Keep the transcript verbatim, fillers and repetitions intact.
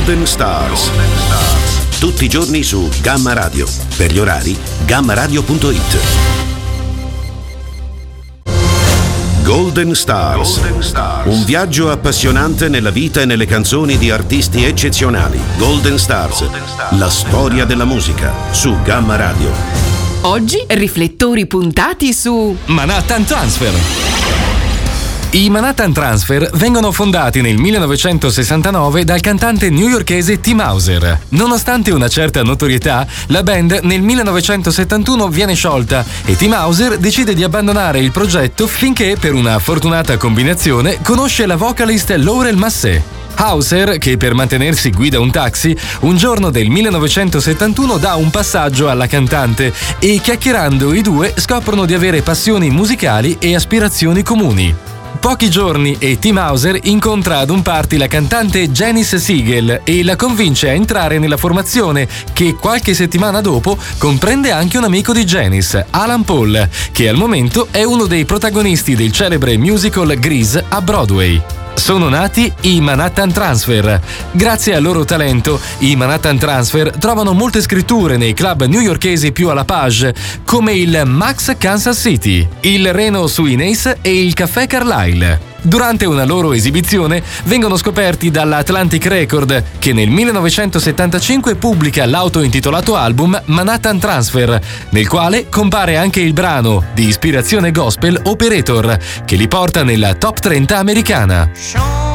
Golden Stars. Tutti i giorni su Gamma Radio. Per gli orari, gamma radio punto it. Golden Stars. Golden Stars. Un viaggio appassionante nella vita e nelle canzoni di artisti eccezionali. Golden Stars. Golden Stars. La storia della musica su Gamma Radio. Oggi riflettori puntati su Manhattan Transfer. I Manhattan Transfer vengono fondati nel millenovecentosessantanove dal cantante newyorkese Tim Hauser. Nonostante una certa notorietà, la band nel millenovecentosettantuno viene sciolta e Tim Hauser decide di abbandonare il progetto finché, per una fortunata combinazione, conosce la vocalist Laurel Massé. Hauser, che per mantenersi guida un taxi, un giorno del millenovecentosettantuno dà un passaggio alla cantante e, chiacchierando, i due scoprono di avere passioni musicali e aspirazioni comuni. Pochi giorni e Tim Hauser incontra ad un party la cantante Janice Siegel e la convince a entrare nella formazione, che qualche settimana dopo comprende anche un amico di Janice, Alan Paul, che al momento è uno dei protagonisti del celebre musical Grease a Broadway. Sono nati i Manhattan Transfer. Grazie al loro talento, i Manhattan Transfer trovano molte scritture nei club newyorkesi più alla page, come il Max Kansas City, il Reno Suines e il Caffè Carlyle. Durante una loro esibizione vengono scoperti dalla Atlantic Record, che nel millenovecentosettantacinque pubblica l'auto-intitolato album Manhattan Transfer, nel quale compare anche il brano di ispirazione gospel Operator, che li porta nella top trenta americana.